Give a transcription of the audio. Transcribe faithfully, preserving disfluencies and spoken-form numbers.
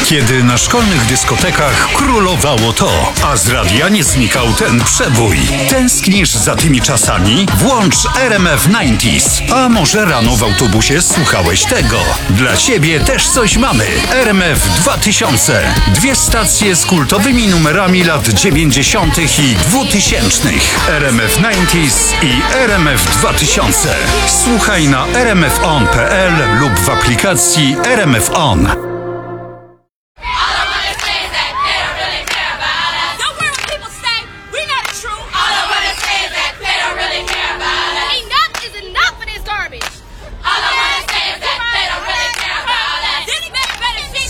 Kiedy na szkolnych dyskotekach królowało to, a z radia nie znikał ten przebój. Tęsknisz za tymi czasami? Włącz R M F dziewięćdziesiąt. A może rano w autobusie słuchałeś tego? Dla ciebie też coś mamy. R M F dwa tysiące. Dwie stacje z kultowymi numerami lat dziewięćdziesiątych i dwutysięcznych. R M F dziewięćdziesiąt i R M F dwa tysiące. Słuchaj na r m f on kropka p l lub w aplikacji R M F On.